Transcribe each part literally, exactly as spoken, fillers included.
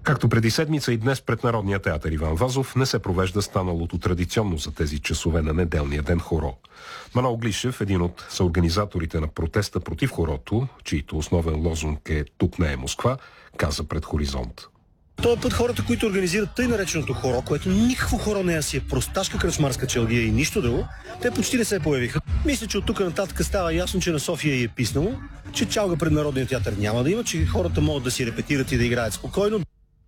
Както преди седмица и днес пред Народния театър Иван Вазов не се провежда станалото традиционно за тези часове на неделния ден хоро. Манол Глишев, един от съорганизаторите на протеста против хорото, чийто основен лозунг е "Тук не е Москва", каза пред Хоризонт. Този път хората, които организират тъй нареченото хоро, което никакво хоро не е, си е просташка кръчмарска челгия и нищо друго, те почти не се появиха. Мисля, че от тук нататък става ясно, че на София е писнало, че чалга пред Народния театър няма да има, че хората могат да си репетират и да играят спокойно.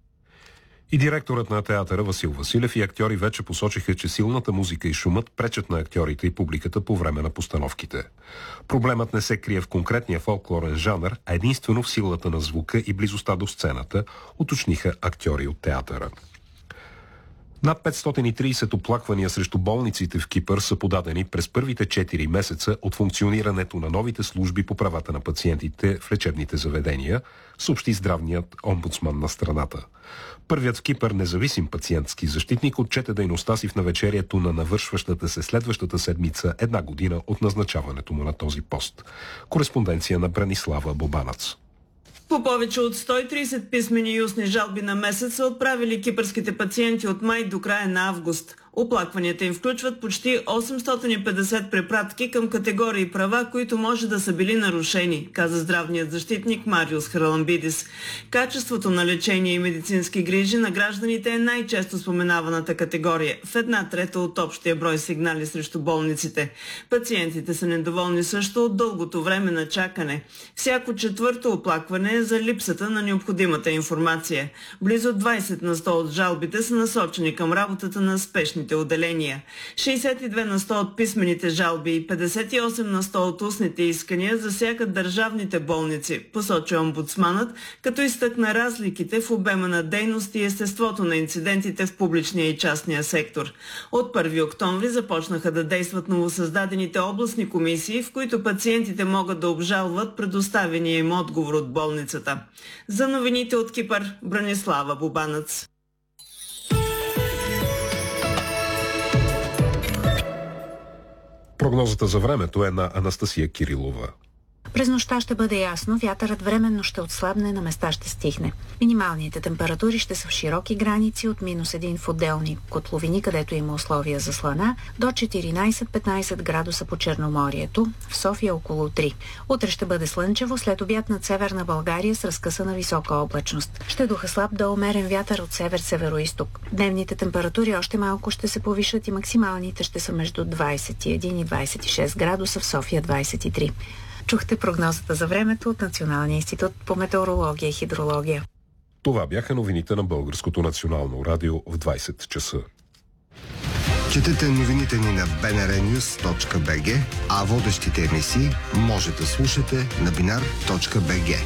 И директорът на театъра Васил Василев и актьори вече посочиха, че силната музика и шумът пречат на актьорите и публиката по време на постановките. Проблемът не се крие в конкретния фолклорен жанр, а единствено в силата на звука и близостта до сцената, уточниха актьори от театъра. Над петстотин и трийсет оплаквания срещу болниците в Кипър са подадени през първите четири месеца от функционирането на новите служби по правата на пациентите в лечебните заведения, съобщи здравният омбудсман на страната. Първият в Кипър независим пациентски защитник отчете дейността си в навечерието на навършващата се следващата седмица една година от назначаването му на този пост. Кореспонденция на Бранислава Бобанац. По повече от сто и трийсет писмени и устни жалби на месец са отправили кипърските пациенти от май до края на август. Оплакванията им включват почти осемстотин и петдесет препратки към категории права, които може да са били нарушени, каза здравният защитник Мариус Хараламбидис. Качеството на лечение и медицински грижи на гражданите е най-често споменаваната категория, в една трета от общия брой сигнали срещу болниците. Пациентите са недоволни също от дългото време на чакане. Всяко четвърто оплакване е за липсата на необходимата информация. Близо двайсет на сто от жалбите са насочени към работата на спешните отделения. шейсет и две на сто от писмените жалби и петдесет и осем на сто от устните искания засягат държавните болници, посочи омбудсманът, като изтъкна разликите в обема на дейност и естеството на инцидентите в публичния и частния сектор. От първи октомври започнаха да действат новосъздадените областни комисии, в които пациентите могат да обжалват предоставения им отговор от болницата. За новините от Кипър, Бранислава Бобанац. Прогнозата за времето е на Анастасия Кирилова. През нощта ще бъде ясно, вятърът временно ще отслабне, на места ще стихне. Минималните температури ще са в широки граници от минус един в отделни котловини, където има условия за слана, до четиринайсет-петнайсет градуса по Черноморието, в София около три. Утре ще бъде слънчево, след обяд над северна България с разкъсана висока облачност. Ще духа слаб до умерен вятър от север-североизток. Дневните температури още малко ще се повишат и максималните ще са между двайсет и един и двайсет и шест градуса, в София двайсет и три. Чухте прогнозата за времето от Националния институт по метеорология и хидрология. Това бяха новините на Българското национално радио в двайсет часа. Четете новините ни на би ен ар нюз точка би джи, а водещите емисии може да слушате на биnar точка би джи.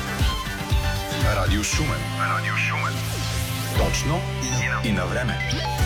Радио Шумен. Радио Шумен. Точно и на време.